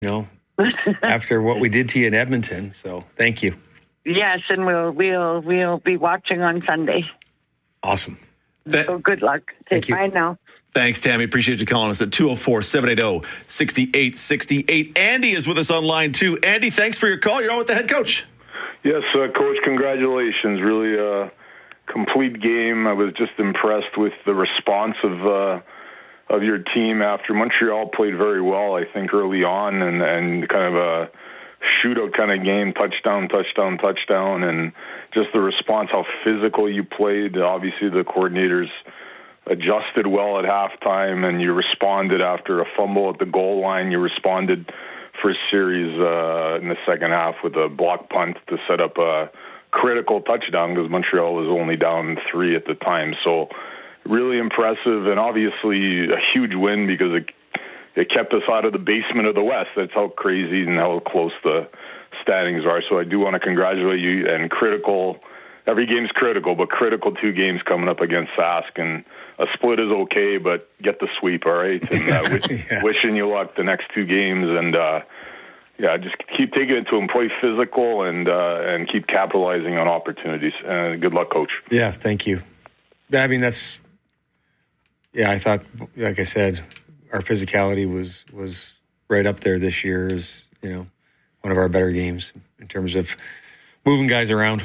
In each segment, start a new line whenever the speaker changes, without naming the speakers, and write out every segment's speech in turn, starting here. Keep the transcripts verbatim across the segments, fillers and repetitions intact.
you know, after what we did to you in Edmonton. So thank you.
Yes, and we'll we'll we'll be watching on Sunday.
Awesome.
That,
so good luck.
Thank you.
Bye now.
Thanks, Tammy. Appreciate you calling us at two oh four, seven eight zero, six eight six eight. Andy is with us online, too. Andy, thanks for your call. You're on with the head coach.
Yes, uh, Coach, congratulations. Really a uh, complete game. I was just impressed with the response of uh, of your team after Montreal played very well, I think, early on, and, and kind of a shootout kind of game, touchdown, touchdown, touchdown, and just the response, how physical you played. Obviously, the coordinators adjusted well at halftime, and you responded after a fumble at the goal line. You responded for a series uh, in the second half with a block punt to set up a critical touchdown because Montreal was only down three at the time. So really impressive, and obviously a huge win because it it kept us out of the basement of the West. That's how crazy and how close the standings are. So I do want to congratulate you, and critical. Every game's critical, but critical two games coming up against Sask, and a split is okay, but get the sweep, all right? And uh, wish, yeah. wishing you luck the next two games, and uh, yeah, just keep taking it to them, play physical, and uh, and keep capitalizing on opportunities. Uh, good luck, Coach.
Yeah, thank you. I mean, that's yeah. I thought, like I said, our physicality was was right up there this year as, you know, one of our better games in terms of moving guys around.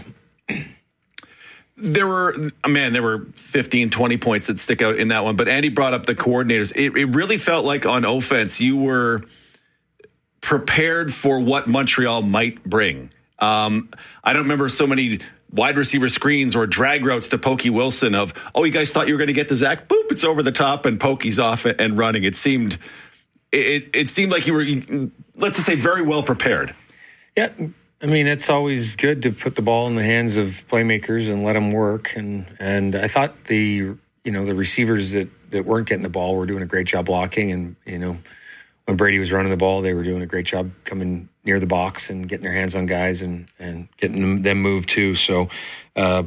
There were, man, there were fifteen, twenty points that stick out in that one. But Andy brought up the coordinators. It, it really felt like on offense, you were prepared for what Montreal might bring. Um, I don't remember so many wide receiver screens or drag routes to Pokey Wilson of, oh, you guys thought you were going to get to Zach? Boop, it's over the top and Pokey's off and running. It seemed, it, it seemed like you were, let's just say, very well prepared.
Yeah. I mean, it's always good to put the ball in the hands of playmakers and let them work. And, and I thought the, you know, the receivers that, that weren't getting the ball were doing a great job blocking. And, you know, when Brady was running the ball, they were doing a great job coming near the box and getting their hands on guys and, and getting them, them moved too. So uh,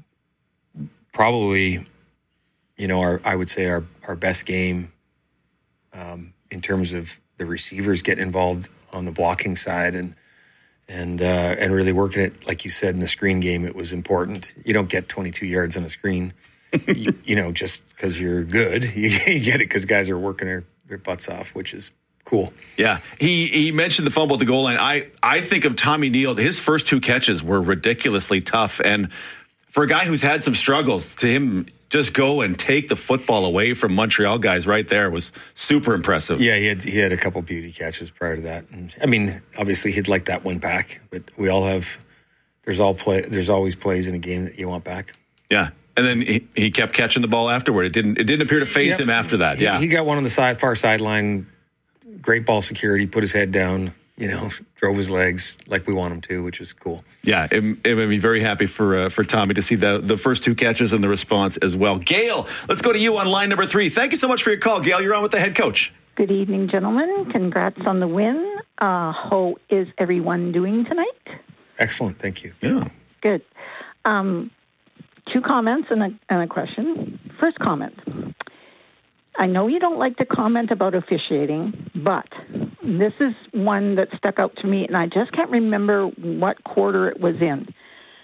probably, you know, our, I would say our, our best game um, in terms of the receivers getting involved on the blocking side and, And uh, and really working it, like you said, in the screen game, it was important. You don't get twenty-two yards on a screen, you, you know, just because you're good. You, you get it because guys are working their, their butts off, which is cool.
Yeah. He he mentioned the fumble at the goal line. I, I think of Tommy Neal. His first two catches were ridiculously tough. And for a guy who's had some struggles, to him just go and take the football away from Montreal guys right there was super impressive.
Yeah, he had he had a couple beauty catches prior to that. And, I mean, obviously he'd like that one back, but we all have there's all play there's always plays in a game that you want back.
Yeah. And then he, he kept catching the ball afterward. It didn't it didn't appear to phase yeah, him after that.
He,
yeah.
He got one on the side far sideline, great ball security, put his head down, you know, drove his legs like we want him to, which is cool.
Yeah, it, it made me very happy for uh, for Tommy to see the, the first two catches and the response as well. Gail, let's go to you on line number three. Thank you so much for your call, Gail. You're on with the head coach.
Good evening, gentlemen. Congrats on the win. Uh, how is everyone doing tonight?
Excellent, thank you.
Yeah.
Good. Um, two comments and a, and a question. First comment. I know you don't like to comment about officiating, but this is one that stuck out to me, and I just can't remember what quarter it was in.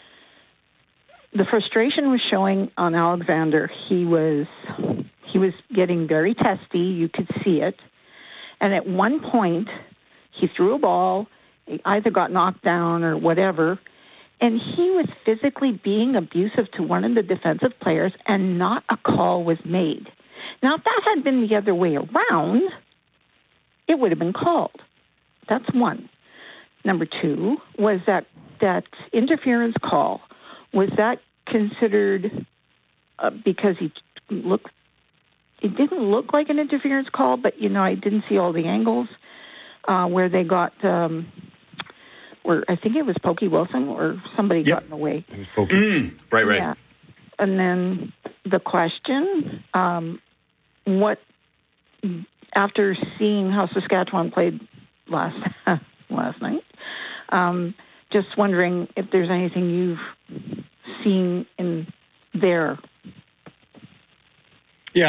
The frustration was showing on Alexander. He was he was getting very testy. You could see it. And at one point, he threw a ball. He either got knocked down or whatever, and he was physically being abusive to one of the defensive players, and not a call was made. Now, if that had been the other way around, it would have been called. That's one. Number two was that that interference call. Was that considered uh, because he looked? It didn't look like an interference call, but you know, I didn't see all the angles uh, where they got. Um, where I think it was Pokey Wilson or somebody
yep.
got in the way.
It was Pokey.
Mm, right, right.
Yeah. And then the question. Um, What, after seeing how Saskatchewan played last last night, um, just wondering if there's anything you've seen in there.
Yeah,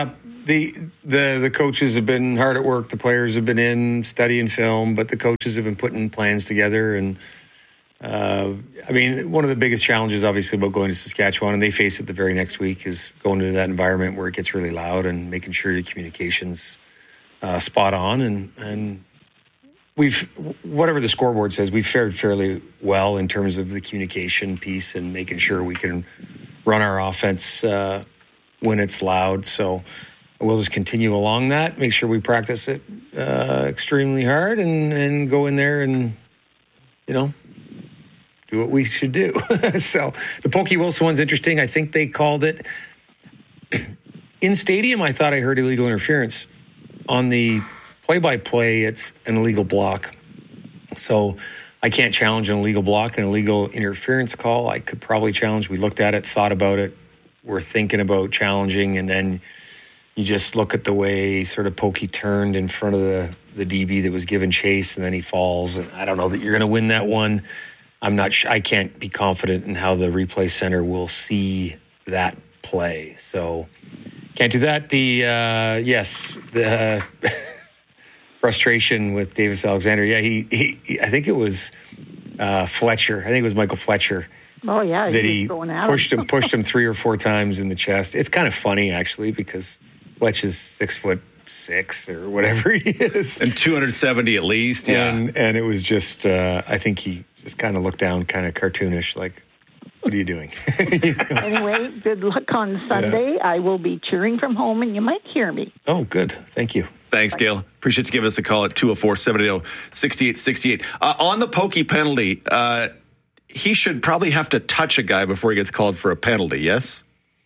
the the the coaches have been hard at work. The players have been in studying film, but the coaches have been putting plans together. And uh, I mean, one of the biggest challenges, obviously, about going to Saskatchewan, and they face it the very next week, is going into that environment where it gets really loud and making sure your communication's uh, spot on. And and we've, whatever the scoreboard says, we've fared fairly well in terms of the communication piece and making sure we can run our offense uh, when it's loud. So we'll just continue along that, make sure we practice it uh, extremely hard, and, and go in there and, you know, do what we should do. So the Pokey Wilson one's interesting. I think they called it in stadium. I thought I heard illegal interference. On the play-by-play, it's an illegal block. So I can't challenge an illegal block, an illegal interference call. I could probably challenge. We looked at it, thought about it. We're thinking about challenging, and then you just look at the way sort of Pokey turned in front of the, the D B that was given chase, and then he falls. And I don't know that you're going to win that one. I'm not sure. I can't be confident in how the replay center will see that play. So can't do that. The, uh, yes, the uh, frustration with Davis Alexander. Yeah, he, he, he I think it was uh, Fletcher. I think it was Michael Fletcher.
Oh, yeah.
That he, he pushed him, pushed him three or four times in the chest. It's kind of funny, actually, because Fletcher's six foot six or whatever he is.
And two hundred seventy at least, yeah.
And, and it was just, uh, I think he just kind of looked down, kind of cartoonish, like, what are you doing? You know?
Anyway, good luck on Sunday. Yeah. I will be cheering from home, and you might hear me.
Oh, good. Thank you.
Thanks, Gail. Appreciate you giving us a call at two oh four, seven eight oh, six eight six eight. Uh, on the Pokey penalty, uh, he should probably have to touch a guy before he gets called for a penalty, yes?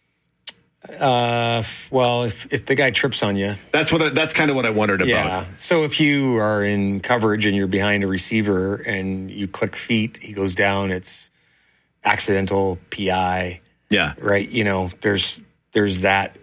Uh, well, if, if the guy trips on you.
That's what I, that's kind of what I wondered about.
Yeah. So if you are in coverage and you're behind a receiver and you click feet, he goes down, it's accidental P I.
Yeah.
Right? You know, there's there's that,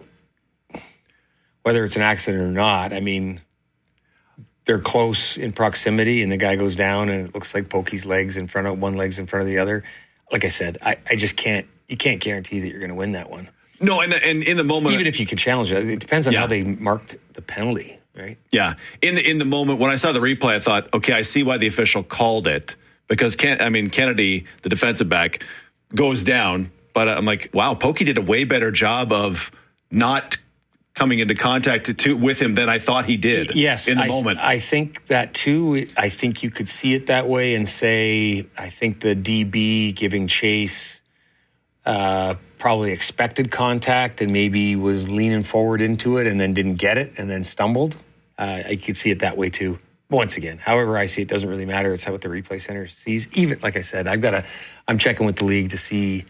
whether it's an accident or not. I mean, they're close in proximity and the guy goes down and it looks like Pokey's legs in front of one leg's in front of the other. Like I said, I, I just can't, you can't guarantee that you're going to win that one.
No, and and in the moment,
even if you can challenge it, it depends on yeah. how they marked the penalty, right?
Yeah. In the, in the moment when I saw the replay, I thought, okay, I see why the official called it, because Ken, I mean Kennedy, the defensive back, goes down, but I'm like, wow, Pokey did a way better job of not coming into contact to, to, with him than I thought he did.
Yes,
in the
I,
moment.
I think that too. I think you could see it that way and say, I think the D B giving chase. Uh, probably expected contact and maybe was leaning forward into it and then didn't get it and then stumbled. Uh, I could see it that way too. Once again, however I see it, doesn't really matter. It's how what the replay center sees. Even like I said, I've got to. I'm checking with the league to see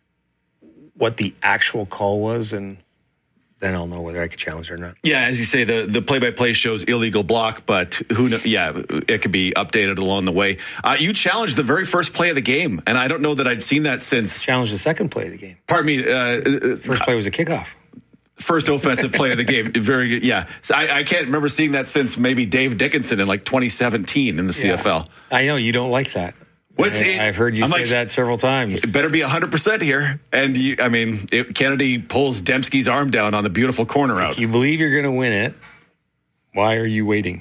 what the actual call was, and then I'll know whether I could challenge it or not.
Yeah, as you say, the, the play-by-play shows illegal block, but who knows? Yeah, it could be updated along the way. Uh, you challenged the very first play of the game, and I don't know that I'd seen that since.
Challenged the second play of the game.
Pardon me. Uh,
first play was a kickoff.
First offensive play of the game. Very good. Yeah. So I, I can't remember seeing that since maybe Dave Dickinson in like twenty seventeen in the C F L.
Yeah. I know you don't like that.
What's
I,
it?
I've heard you
I'm
say
like,
that several times.
It better be one hundred percent here. And, you, I mean, it, Kennedy pulls Dembski's arm down on the beautiful corner out.
If you believe you're going to win it, why are you waiting?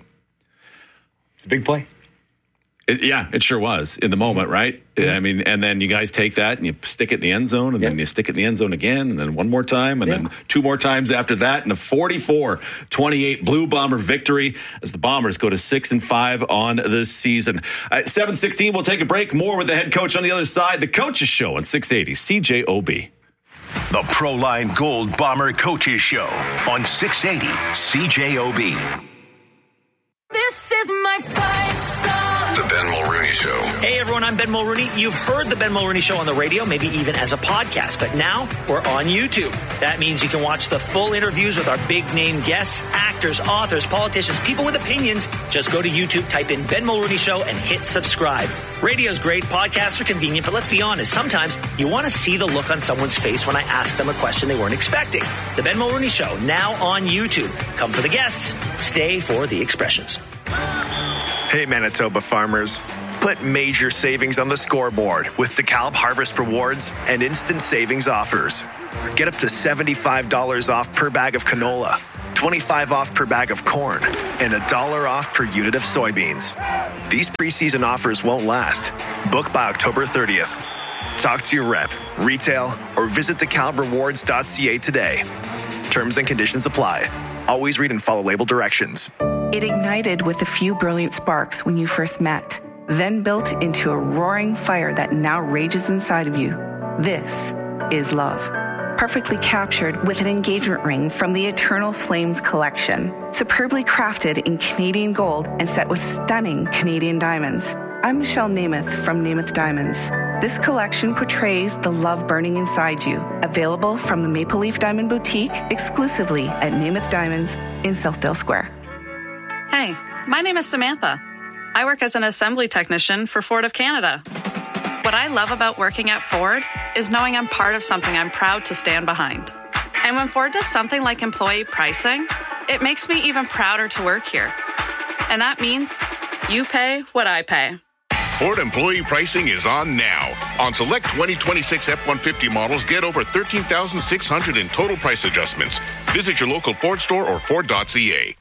It's a big play.
It, yeah, it sure was in the moment, right? Mm-hmm. I mean, and then you guys take that and you stick it in the end zone, and yep. then you stick it in the end zone again, and then one more time, and yeah. then two more times after that, and a forty-four twenty-eight Blue Bomber victory as the Bombers go to six and five on this season. At seven sixteen, we'll take a break. More with the head coach on the other side. The Coaches Show on six eighty C J O B.
The Proline Gold Bomber Coaches Show on six eighty C J O B.
This is my fight song.
The Ben Mulrooney Show.
Hey everyone, I'm Ben Mulrooney. You've heard the Ben Mulrooney Show on the radio, maybe even as a podcast, but now we're on YouTube. That means you can watch the full interviews with our big name guests, actors, authors, politicians, people with opinions. Just go to YouTube, type in Ben Mulrooney Show, and hit subscribe. Radio's great, podcasts are convenient, but let's be honest, sometimes you want to see the look on someone's face when I ask them a question they weren't expecting. The Ben Mulrooney Show, now on YouTube. Come for the guests, stay for the expressions.
Hey, Manitoba farmers. Put major savings on the scoreboard with DeKalb Harvest Rewards and instant savings offers. Get up to seventy-five dollars off per bag of canola, twenty-five off per bag of corn, and a dollar off per unit of soybeans. These preseason offers won't last. Book by October thirtieth. Talk to your rep, retail, or visit the calb rewards dot c a today. Terms and conditions apply. Always read and follow label directions.
It ignited with a few brilliant sparks when you first met, then built into a roaring fire that now rages inside of you. This is love. Perfectly captured with an engagement ring from the Eternal Flames collection, superbly crafted in Canadian gold and set with stunning Canadian diamonds. I'm Michelle Namath from Namath Diamonds. This collection portrays the love burning inside you. Available from the Maple Leaf Diamond Boutique exclusively at Namath Diamonds in Southdale Square.
Hey, my name is Samantha. I work as an assembly technician for Ford of Canada. What I love about working at Ford is knowing I'm part of something I'm proud to stand behind. And when Ford does something like employee pricing, it makes me even prouder to work here. And that means you pay what I pay.
Ford employee pricing is on now. On select twenty twenty-six F one fifty models, get over thirteen thousand six hundred in total price adjustments. Visit your local Ford store or Ford dot c a.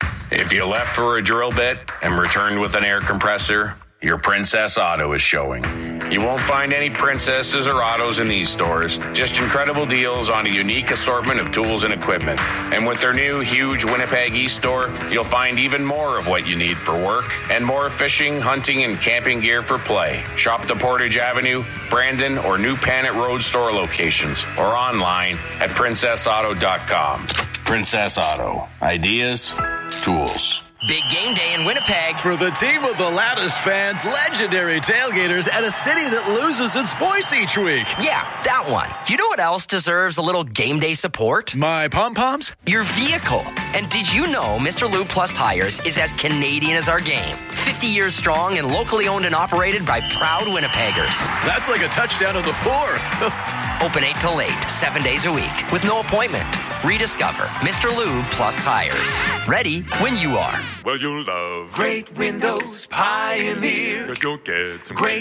If you left for a drill bit and returned with an air compressor, your Princess Auto is showing. You won't find any Princesses or Autos in these stores, just incredible deals on a unique assortment of tools and equipment. And with their new huge Winnipeg East store, you'll find even more of what you need for work and more fishing, hunting, and camping gear for play. Shop the Portage Avenue, Brandon, or New Panet Road store locations or online at princess auto dot com. Princess Auto. Ideas, tools.
Big game day in Winnipeg.
For the team of the loudest fans, legendary tailgaters, and a city that loses its voice each week.
Yeah, that one. You know what else deserves a little game day support?
My pom-poms?
Your vehicle. And did you know Mister Lube Plus Tires is as Canadian as our game? fifty years strong and locally owned and operated by proud Winnipeggers.
That's like a touchdown in the fourth.
Open eight till eight, seven days a week, with no appointment. Rediscover Mister Lube Plus Tires. Ready when you are.
Well, you'll love
great windows, Pioneer.
Cause you'll get some
great